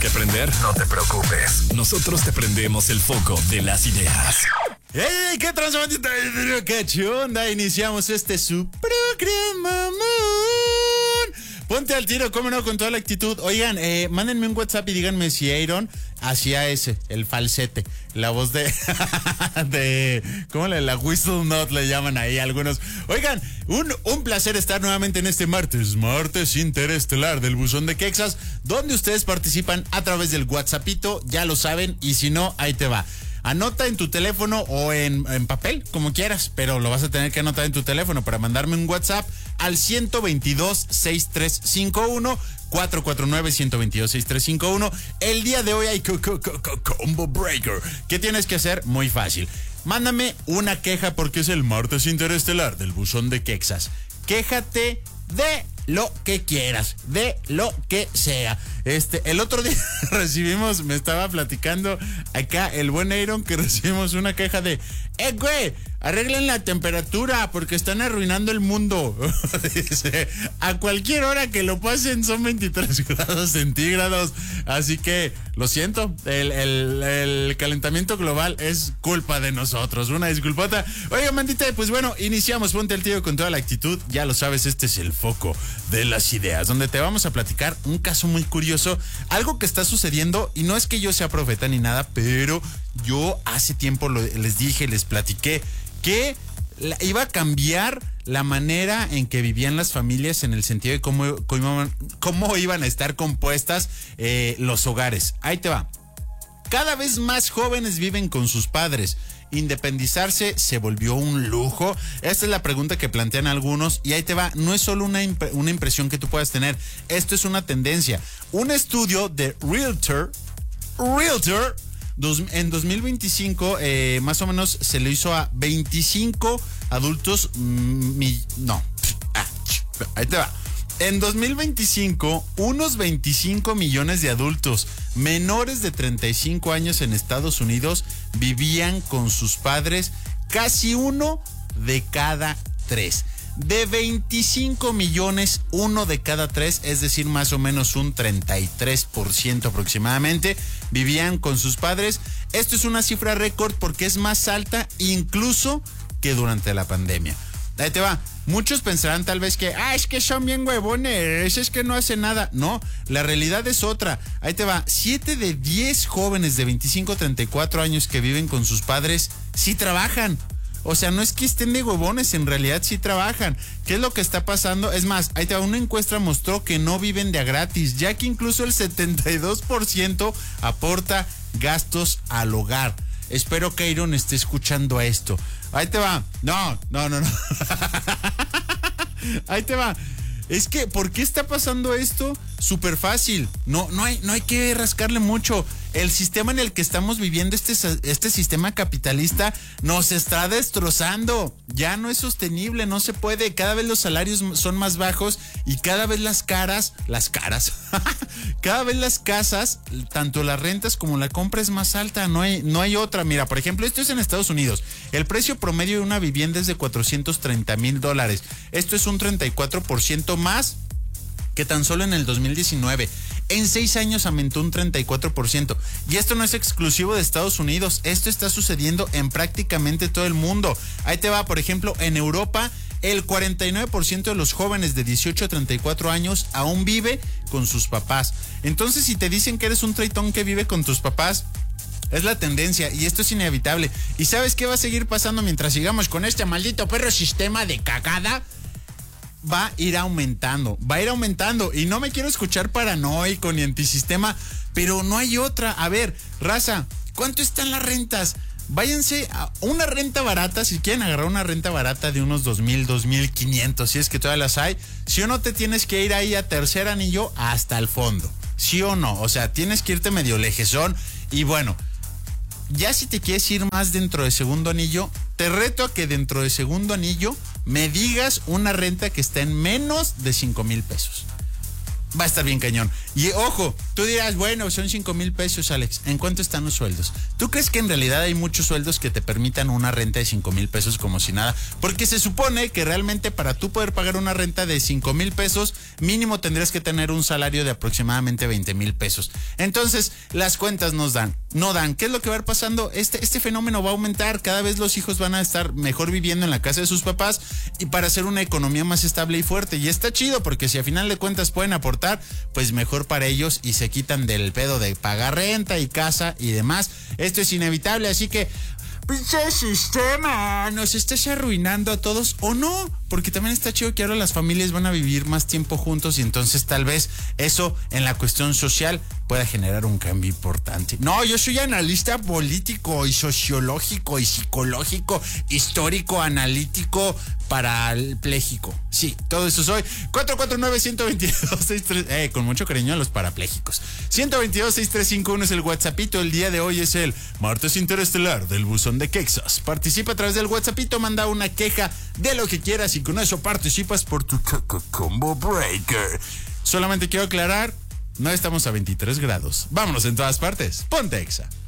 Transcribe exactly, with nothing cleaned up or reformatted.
que prender? No te preocupes. Nosotros te prendemos el foco de las ideas. ¡Ey! ¿Qué transmandita? ¡Qué chunda! Iniciamos este su programa. Ponte al tiro, cómo no, con toda la actitud. Oigan, eh, mándenme un WhatsApp y díganme si Aaron hacía ese, el falsete, la voz de, de, ¿cómo le, la whistle note le llaman ahí algunos? Oigan, un, un placer estar nuevamente en este martes, martes interestelar del Buzón de Quexas, donde ustedes participan a través del WhatsAppito, ya lo saben, y si no, ahí te va. Anota en tu teléfono o en, en papel, como quieras, pero lo vas a tener que anotar en tu teléfono para mandarme un WhatsApp al ciento veintidós, sesenta y tres cincuenta y uno, cuatro cuatro nueve, ciento veintidós, sesenta y tres cincuenta y uno. El día de hoy hay co- co- co- co- Combo Breaker. ¿Qué tienes que hacer? Muy fácil. Mándame una queja porque es el martes interestelar del Buzón de Quexas. Quéjate de lo que quieras, de lo que sea. Este, el otro día recibimos, me estaba platicando acá el buen Aaron que recibimos una queja de, eh, güey, arreglen la temperatura porque están arruinando el mundo. Dice, a cualquier hora que lo pasen son veintitrés grados centígrados. Así que, lo siento, el, el, el calentamiento global es culpa de nosotros. Una disculpota. Oiga, mandita, pues bueno, iniciamos. Ponte al tío con toda la actitud. Ya lo sabes, este es el foco de las ideas, donde te vamos a platicar un caso muy curioso. Algo que está sucediendo, y no es que yo sea profeta ni nada, pero yo hace tiempo lo, les dije, les platiqué que la, iba a cambiar la manera en que vivían las familias en el sentido de cómo, cómo, cómo iban a estar compuestas eh, los hogares. Ahí te va. Cada vez más jóvenes viven con sus padres. ¿Independizarse se volvió un lujo? Esta es la pregunta que plantean algunos y ahí te va. No es solo una, imp- una impresión que tú puedas tener. Esto es una tendencia. Un estudio de Realtor, Realtor, dos, en dos mil veinticinco eh, más o menos se le hizo a veinticinco adultos. Mm, mi, no, ah, ahí te va. En dos mil veinticinco, unos veinticinco millones de adultos menores de treinta y cinco años en Estados Unidos vivían con sus padres, casi uno de cada tres. De veinticinco millones, uno de cada tres, es decir, más o menos un treinta y tres por ciento aproximadamente, vivían con sus padres. Esto es una cifra récord porque es más alta incluso que durante la pandemia. Ahí te va. Muchos pensarán tal vez que, ah, es que son bien huevones, es que no hacen nada. No, la realidad es otra. Ahí te va. siete de diez jóvenes de veinticinco a treinta y cuatro años que viven con sus padres sí trabajan. O sea, no es que estén de huevones, en realidad sí trabajan. ¿Qué es lo que está pasando? Es más, ahí te va, una encuesta mostró que no viven de a gratis, ya que incluso el setenta y dos por ciento aporta gastos al hogar. Espero que Aaron esté escuchando esto. Ahí te va. No, no, no, no. Ahí te va. Es que, ¿por qué está pasando esto? Súper fácil. No, no hay, no hay que rascarle mucho. El sistema en el que estamos viviendo, este, este sistema capitalista, nos está destrozando. Ya no es sostenible, no se puede. Cada vez los salarios son más bajos y cada vez las caras, las caras, cada vez las casas, tanto las rentas como la compra es más alta. No hay, no hay otra. Mira, por ejemplo, esto es en Estados Unidos. El precio promedio de una vivienda es de cuatrocientos treinta mil dólares. Esto es un treinta y cuatro por ciento más que tan solo en el dos mil diecinueve. En seis años aumentó un treinta y cuatro por ciento. Y esto no es exclusivo de Estados Unidos. Esto está sucediendo en prácticamente todo el mundo. Ahí te va, por ejemplo, en Europa, el cuarenta y nueve por ciento de los jóvenes de dieciocho a treinta y cuatro años aún vive con sus papás. Entonces, si te dicen que eres un traitón que vive con tus papás, es la tendencia y esto es inevitable. ¿Y sabes qué va a seguir pasando mientras sigamos con este maldito perro sistema de cagada? Va a ir aumentando, va a ir aumentando. Y no me quiero escuchar paranoico ni antisistema, pero no hay otra. A ver, raza, ¿cuánto están las rentas? Váyanse a una renta barata, si quieren agarrar una renta barata de unos dos mil, dos mil quinientos, si es que todavía las hay. Si o no te tienes que ir ahí a tercer anillo hasta el fondo, sí o no, o sea, tienes que irte medio lejezón. Y bueno, ya si te quieres ir más dentro de segundo anillo, te reto a que dentro de segundo anillo me digas una renta que está en menos de cinco mil pesos. Va a estar bien cañón. Y ojo, tú dirás, bueno, son cinco mil pesos, Alex. ¿En cuánto están los sueldos? ¿Tú crees que en realidad hay muchos sueldos que te permitan una renta de cinco mil pesos como si nada? Porque se supone que realmente para tú poder pagar una renta de cinco mil pesos, mínimo tendrías que tener un salario de aproximadamente veinte mil pesos. Entonces, las cuentas nos dan, no dan. ¿Qué es lo que va a ir pasando? Este, este fenómeno va a aumentar. Cada vez los hijos van a estar mejor viviendo en la casa de sus papás y para hacer una economía más estable y fuerte. Y está chido porque si a final de cuentas pueden aportar, pues mejor para ellos y se quitan del pedo de pagar renta y casa y demás. Esto es inevitable, así que pinche sistema, nos estás arruinando a todos o no, porque también está chido que ahora las familias van a vivir más tiempo juntos y entonces tal vez eso en la cuestión social pueda generar un cambio importante. No, yo soy analista político y sociológico y psicológico, histórico, analítico, parapléjico. Sí, todo eso soy. cuatro cuatro nueve, uno dos dos, seis tres. Eh, con mucho cariño a los parapléjicos. uno dos dos, seis tres cinco uno es el WhatsAppito. El día de hoy es el martes interestelar del buzón de Quexas. Participa a través del WhatsAppito, manda una queja de lo que quieras y con eso participas por tu Combo Breaker. Solamente quiero aclarar, no estamos a veintitrés grados. Vámonos en todas partes. Ponte Exa.